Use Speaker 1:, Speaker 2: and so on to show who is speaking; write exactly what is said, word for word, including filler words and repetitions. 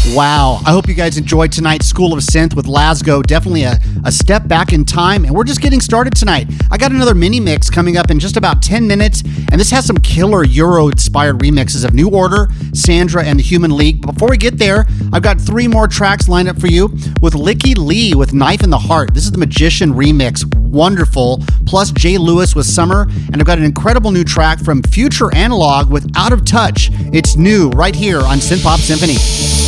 Speaker 1: Wow. I hope you guys enjoyed tonight's School of Synth with Lasgo. Definitely a, a step back in time, and we're just getting started tonight. I got another mini mix coming up in just about ten minutes, and this has some killer Euro-inspired remixes of New Order, Sandra, and the Human League. But before we get there, I've got three more tracks lined up for you with Licky Lee with Knife in the Heart. This is the Magician remix. Wonderful. Plus Jay Lewis with Summer, and I've got an incredible new track from Future Analog with Out of Touch. It's new right here on Synth Pop Symphony.